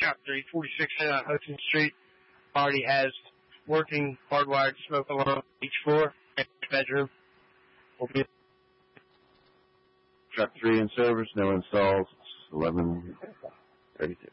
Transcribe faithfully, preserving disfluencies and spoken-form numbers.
Shop three, forty-six on Hudson Street. Already has working hardwired smoke alarm each floor. Bedroom. Will be Shop three in service, no installs. It's eleven thirty-two.